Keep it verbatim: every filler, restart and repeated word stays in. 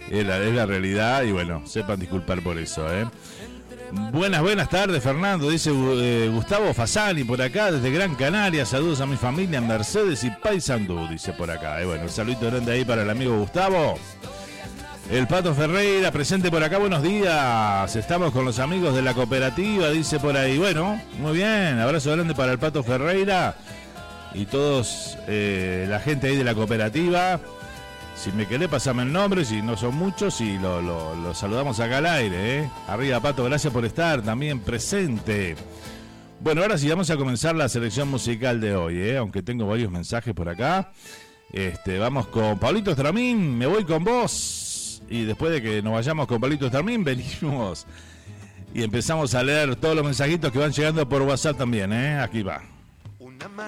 Es la, es la realidad y bueno, sepan disculpar por eso, ¿eh? Buenas, buenas tardes, Fernando, dice eh, Gustavo Fasani por acá, desde Gran Canaria. Saludos a mi familia en Mercedes y Paysandú, dice por acá. Y bueno, un saludito grande ahí para el amigo Gustavo. El Pato Ferreira, presente por acá, buenos días. Estamos con los amigos de la cooperativa, dice por ahí. Bueno, muy bien, abrazo grande para el Pato Ferreira y todos eh, la gente ahí de la cooperativa. Si me querés, pasame el nombre, si no son muchos, y lo, lo, lo saludamos acá al aire, ¿eh? Arriba, Pato, gracias por estar también presente. Bueno, ahora sí vamos a comenzar la selección musical de hoy, ¿eh? Aunque tengo varios mensajes por acá. Este, vamos con Pablito Estramín, me voy con vos. Y después de que nos vayamos con Pablito Estramín, venimos y empezamos a leer todos los mensajitos que van llegando por WhatsApp también, ¿eh? Aquí va. Una